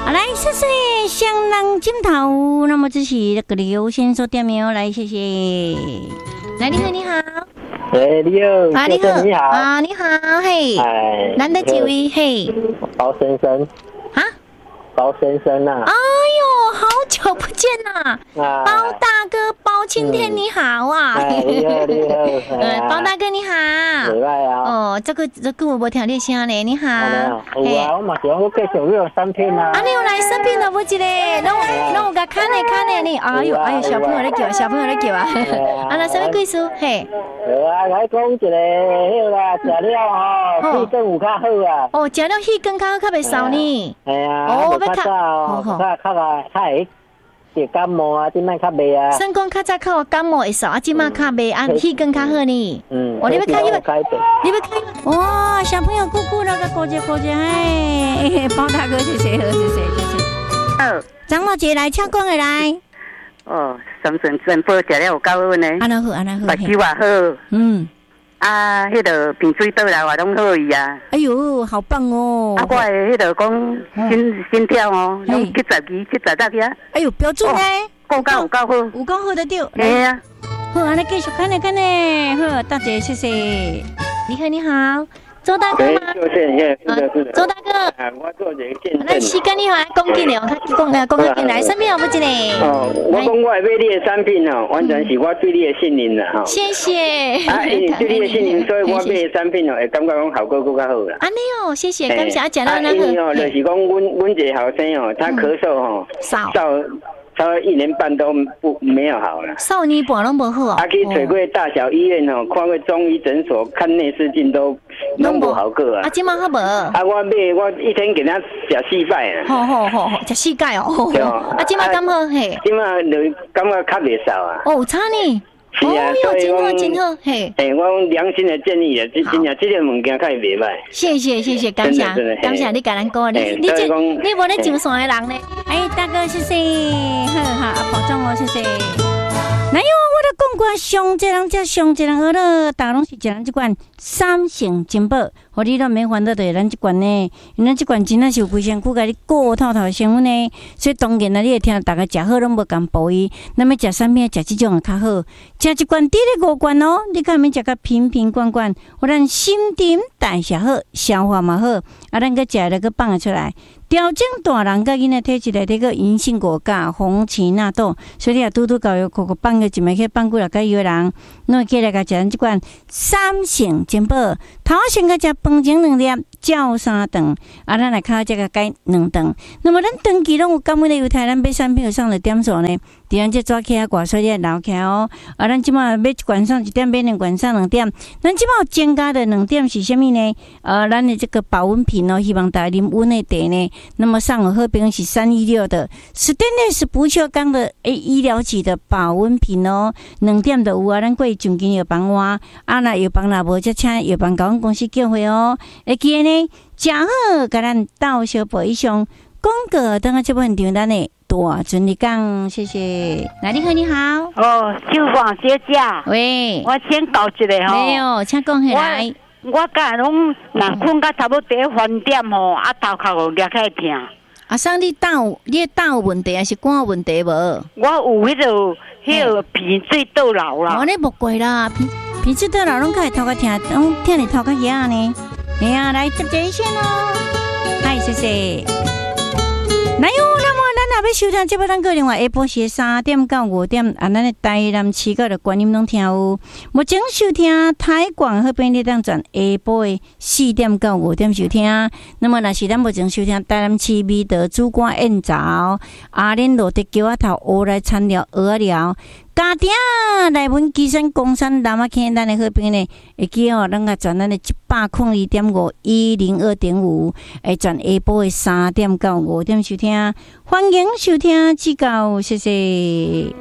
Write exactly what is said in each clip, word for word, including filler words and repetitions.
好，来，谢谢香囊金头。那么这是那个刘先生点名，来，谢谢。来，你好，你好。 喂，你好， 啊，你好， 你好， 啊，你好，嘿， 哎， 难得几位，嘿， 包先生， 啊， 包先生啊， 哎呦，好久不见呐， 啊， 包大哥，包青天，你好啊， 哎，你好，你好， 呃，包大哥你好， 礼拜啊， 哦，这个这个我无听你声咧，你好， 有啊，我嘛是讲我继续有产品啊， 啊，你有来生病了不？一个，拢拢有甲看咧看咧呢，哎呦哎呦，小朋友咧叫，小朋友咧叫啊，啊，那什么贵事？嘿， 有啊，来讲一个迄啦，食了吼，气更有较好啊， 哦，食了气更较好，较袂烧呢， 哎呀， 哦， 较早，较较啊，较会得感冒啊，即摆较袂啊， 算讲较早较有感冒会烧，啊，即摆较袂，啊，气更较好呢， 嗯， 哦，你要开你要改变， 你要开哇，小朋友姑姑那个过节过节，哎，包大哥谢谢，谢谢谢谢。 好， 张老姐来，请讲的来。 哦，三顺珍宝食了有够好呢， 安那好，安那好， 目睭也好， 嗯， 啊，迄个鼻水倒来也拢好伊啊。 哎呦，好棒哦！ 啊，我的迄个讲心心跳哦，拢七十二、七十六呀。 哎呦，标准呢， 够够有够好， 有够好的对。 哎呀， 好，安尼继续看呢看呢，好，大姐谢谢。你好，你好。周大哥吗？ 啊， 周大哥， 啊，我做一个见证。 咱时间你好，讲紧了，讲讲讲较紧来，身边有不进嘞？ 哦，我讲我会买你的产品哦，完全是我对你的信任啦吼。 谢谢。 啊，因为对你的信任，所以我买的产品哦，会感觉讲效果更较好啦。 安尼哦，谢谢，感谢啊，讲到那个。因为哦，就是讲阮阮一个后生哦，他咳嗽哦， 少。 超过一年半都不没有好了， 少年半拢无好啊！ 啊，去找过大小医院哦，看过中医诊所，看内视镜都拢无好过啊。 啊，今嘛好无？ 啊，我买我一天给他食四摆啊。 好好好好，食四摆哦。对哦。啊，今嘛敢好嘿？ 今嘛就感觉较袂少啊。 哦，有差呢。 是啊，所以讲，真好，嘿。 诶，我用良心的建议啊，真正这个物件较袂歹。 谢谢谢谢，感谢感谢你甲咱讲，你你这你无咧上山的人呢？哎，大哥谢谢，好好啊，保重哦，谢谢。哪有我咧讲过，上这人才上这人学了，大拢是食咱这款三成金宝，互你都免烦恼的咱这款呢，因咱这款真正是有规身躯甲你过透透的成分呢，所以当然啦，你会听大家食好拢无共补伊，那么食产品食这种较好，食一罐滴咧五罐哦，你看免食甲瓶瓶罐罐，互咱心陈代谢好，消化嘛好，啊，咱个食了个放出来。调整大人甲囡仔体质内底个银杏果苷、红荠纳豆，所以你啊拄拄教育个个放个一枚去放几落个药人，那起来甲食咱即款三成金宝，头先甲食饭前两粒，照三顿，啊，咱来靠这个改两顿。那么咱长期拢有感冒的犹太，咱买产品有上了点数呢？伫咱这抓起啊，挂所以留起哦。啊，咱即马买一罐上一点，买两罐上两点。咱即马有增加的两点是啥物呢？呃，咱的这个保温瓶哦，希望大家啉温的茶呢。那么上有好评是三一六的 Stainless 不锈钢的诶医疗级的保温瓶哦，两点就有啊。咱过去奖金药房话，啊那药房若无，则请药房甲阮公司叫回哦。会记得呢，食好，甲咱到小宝以上广告，等下这部分场咱的大尊你讲，谢谢。来，你好，你好。 哦，秀芳姐姐。 喂。 我先搞一个吼。 没有，请讲起来。 我甲拢若困到差不多第一番点吼，啊头壳就掠起来痛。 啊，生你胆有，你的胆有问题还是肝有问题无？ 我有迄个迄个鼻水倒流啦。 哦，你无过啦，鼻鼻水倒流拢较会头壳痛，拢痛你头壳遐呢。哎呀，来接这一线哦。嗨，谢谢。来哟，那么咱若要收听，这部咱个另外下晡时三点到五点，啊，咱的台南市个的观音拢听有。目前收听台广迄边咧当转下晡的四点到五点收听。那么若是咱目前收听台南市美德主管宴枣、阿莲路的桥仔头乌来餐寮鹅寮。家庭内文基山公山南啊坑咱的好朋友呢，会记哦，咱个转咱的一百空二点五一零二点五，会转下晡的三点到五点收听，欢迎收听指教，谢谢。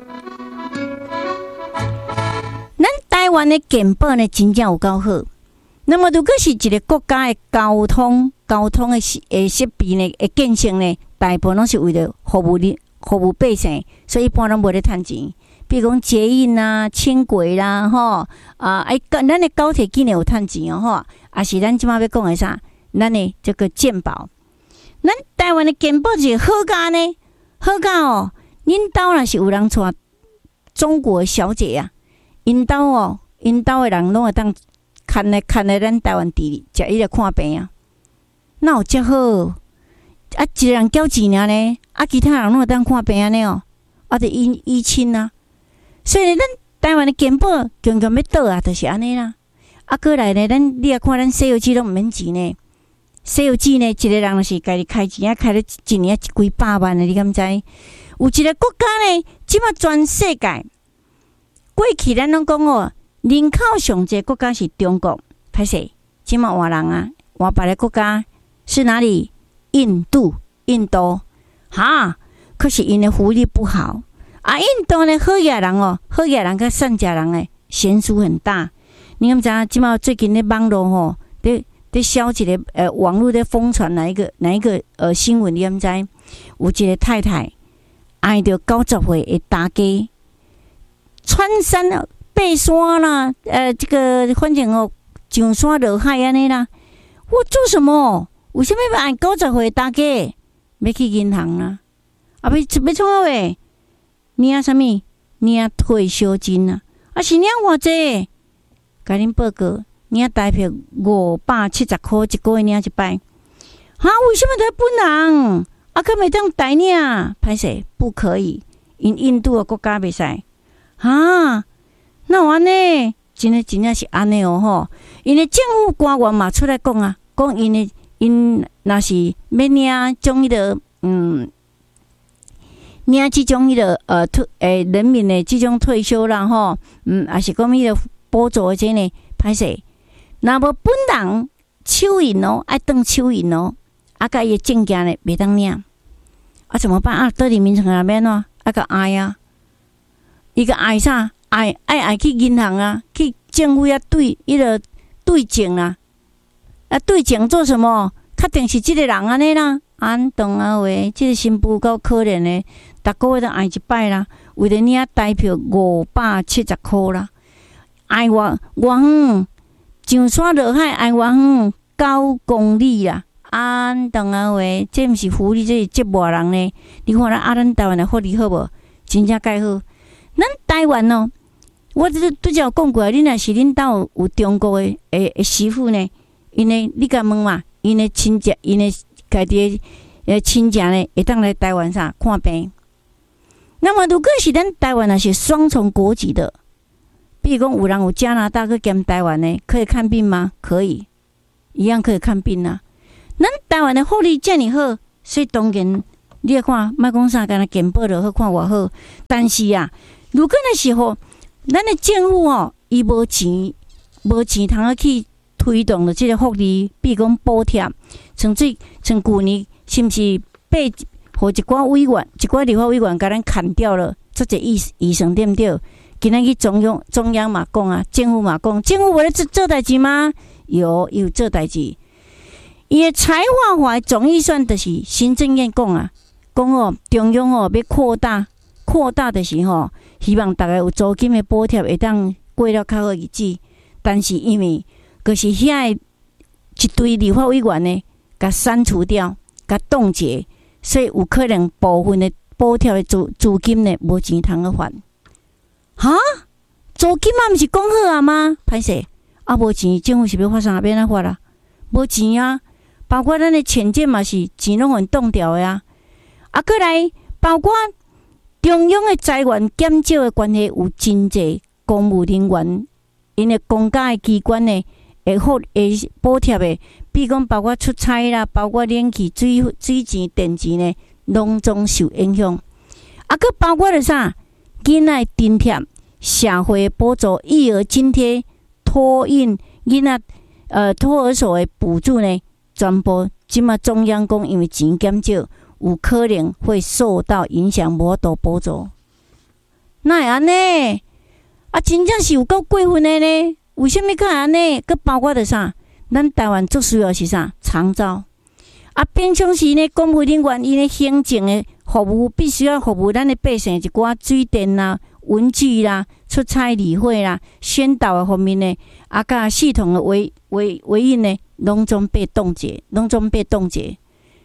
咱台湾的健保呢，真正有够好。那么，如果是一个国家的交通交通的诶设备呢，会建设呢，大部分拢是为了服务你服务百姓，所以一般拢无咧趁钱。比如讲捷运啦、轻轨啦，吼啊，哎，咱的高铁今年有趁钱哦，吼，啊是咱即马要讲的啥？咱的这个健保， 咱台湾的健保是好家呢，好家哦。恁兜若是有人带中国小姐啊，因兜哦，因兜的人拢会当看来看来咱台湾地食伊个看病啊，哪有遮好？啊，一个人交钱尔呢，啊，其他人拢会当看病安尼哦，啊，得医医亲啊。所以咱台湾的健保强强要倒啊，就是安尼啦。啊，过来呢，咱你啊看咱西药剂拢毋免钱呢。西药剂呢，一个人若是家己开钱啊，开了一年几百万的，你敢知？有一个国家呢，即马全世界过去咱拢讲哦，人口上济国家是中国，歹势，即马换人啊，换别个国家是哪里？印度，印度，哈，可是因的福利不好啊。印度呢，好野人哦，好野人跟善家人诶，悬殊很大。你敢知？即马最近咧网络吼，咧咧消一个呃网络咧疯传哪一个哪一个呃新闻？你敢知？有一个太太爱着九十岁的大家，穿山爬山啦，呃，这个反正哦，上山落海安尼啦。我做什么？为什么要爱九十岁的大家？要去银行啊？啊，要要创啥话？领啥物？领退休金啊？啊是领偌济？甲恁报告，领台票五百七十箍一个月领一摆。哈？为什么都要本人？啊，可袂当代领？歹势，不可以。因印度的国家袂使。哈？那有安尼？真诶真正是安尼哦吼！因诶政府官员嘛出来讲啊，讲因诶因若是要领种迄个嗯。领即种迄个呃退诶人民诶即种退休啦吼，嗯，也是讲迄个补助诶这呢，歹势。若无本人手印哦，爱转手印哦，啊，甲伊诶证件呢袂当领，啊怎么办啊？倒伫民城内面喏，啊甲爱啊，伊个爱啥？爱爱爱去银行啊，去政府遐对迄个对证啦，啊对证做什么？确定是即个人安尼啦。安当啊话，即个新妇够可怜诶，逐个月都挨一摆啦，为了领台票五百七十箍啦，挨偌偌远，上山落海挨偌远九公里啦，安当啊话，这毋是福利，这是折磨人呢。你看咱啊，咱台湾诶福利好无？真正介好。咱台湾哦，我拄拄则有讲过，恁若是恁兜有中国诶诶诶媳妇呢，因诶你甲问嘛，因诶亲戚，因诶家己诶亲戚呢，会当来台湾啥看病？那么如果是咱台湾若是双重国籍的，比如讲有人有加拿大去兼台湾呢，可以看病吗？可以，一样可以看病啊。咱台湾的福利遮尔好，所以当然你来看，莫讲啥，干那健保就好看偌好。但是啊，如果若是吼，咱的政府哦，伊无钱，无钱通啊去推动了即个福利，比如讲补贴，像最像旧年是毋是被互一寡委员、一寡立法委员甲咱砍掉了，做者预预算对毋对？今仔去中央中央嘛讲啊，政府嘛讲，政府为了做做代志吗？有有做代志。伊的财划法总预算就是行政院讲啊，讲哦中央哦要扩大扩大的时候，希望大家有租金的补贴会当过了较好日子，但是因为就是遐一堆立法委员呢，甲删除掉，甲冻结，所以有可能部分的补贴的资资金呢，无钱通去还。哈，租金嘛，毋是讲好啊吗？歹势，啊无钱，政府是要发啥变哪发啦？无钱啊，包括咱的潜舰嘛是钱拢互冻掉的啊。啊，过来包括中央的财源减少的关系，有真济公务人员，因的公家的机关呢。会好会补贴的，比如讲包括出差啦，包括冷气、水水钱、电钱呢，拢总受影响。啊，佮包括了啥？囡仔津贴、社会补助、育儿津贴、托婴囡仔呃托儿所的补助呢，全部即马中央讲因为钱减少，有可能会受到影响，无度补助。哪会安尼？啊，真正是有够过分的呢！为什么可安尼？佮包括着啥？咱台湾最需要是啥？长照。啊，平常时呢，公务人员伊呢行政的服务，必须要服务咱的百姓一寡水电啦、文具啦、出差理会啦、宣导的方面呢，啊，甲系统的维维维运呢，拢总被冻结，拢总被冻结。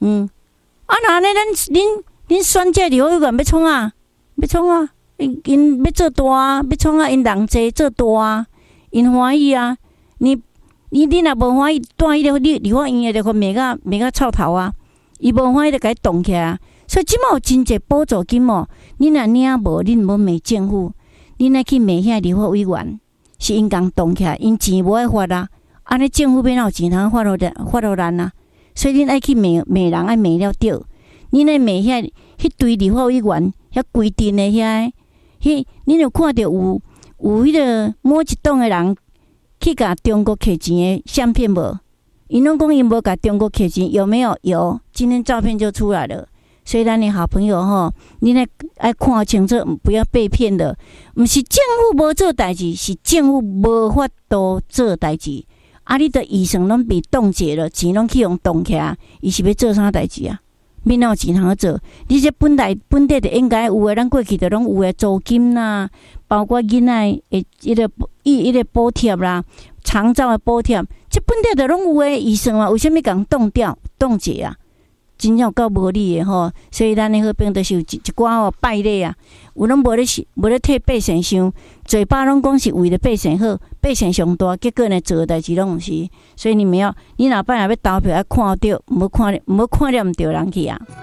嗯，啊那呢，咱恁恁选这立法委员要创啊，要创啊，因因要做大啊，要创啊，因人济做大啊，因欢喜啊。你你你若无欢喜，带迄个立立法院的就个骂甲骂甲臭头啊，伊无欢喜就甲伊动起来。所以即马有真济补助金哦，恁若领无，恁无骂政府，恁爱去骂遐立法委员，是因共动起来，因钱无爱发啊。安尼政府要哪有钱通发落咱发落咱啊？所以恁爱去骂骂人，爱骂了对。恁爱骂遐迄堆立法委员，遐规定的遐，迄恁有看到有有迄个某一党的人去甲中国摕钱的相片无？因拢讲因无甲中国摕钱，有没有？有，今天照片就出来了。所以咱的好朋友吼，恁爱爱看清楚，不要被骗的。毋是政府无做代志，是政府无法度做代志。啊！你的预算拢被冻结了，钱拢去用冻起来，伊是要做啥代志啊？免哪有钱通做？你这本来本地就应该有诶，咱过去就拢有诶，租金啦，包括囡仔诶，迄个伊迄个补贴啦，长照诶补贴，这本地就拢有诶预算啊，为虾米共冻掉、冻结啊？真正有够无理诶吼！所以咱诶好兵就是有一一寡哦败类啊，有拢无咧无咧替百姓想，嘴巴拢讲是为了百姓好，百姓上大，结果呢做诶代志拢毋是。所以你们要，你若摆若要投票，要看着，毋好看，毋好看了毋着人去啊！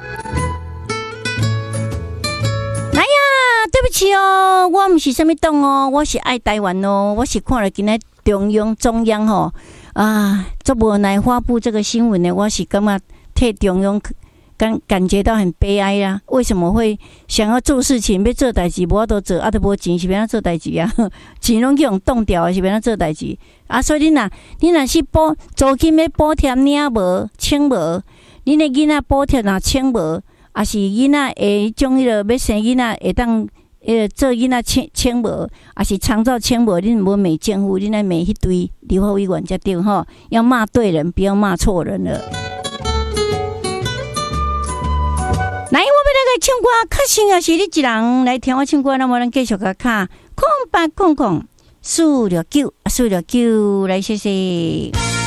哎呀，对不起哦，我毋是啥物党哦，我是爱台湾哦，我是看了今仔中央中央吼啊，做无奈发布这个新闻呢，我是感觉。替中央感感觉到很悲哀啊！为什么会想要做事情，要做代志，无法度做，啊，都无钱是要怎做代志啊？钱拢去用冻掉，是要怎做代志啊？所以你若你若是补租金要补贴领无，请无，恁的囡仔补贴若请无，啊是囡仔会种迄个要生囡仔会当呃做囡仔请请无，啊是长照请无，恁无骂政府，恁来骂迄堆立法委员才对吼，要骂对人，不要骂错人了。来，我要来个唱歌，确实也是你一人来听我唱歌，那么咱继续个卡空八空空四六九四六九来，谢谢。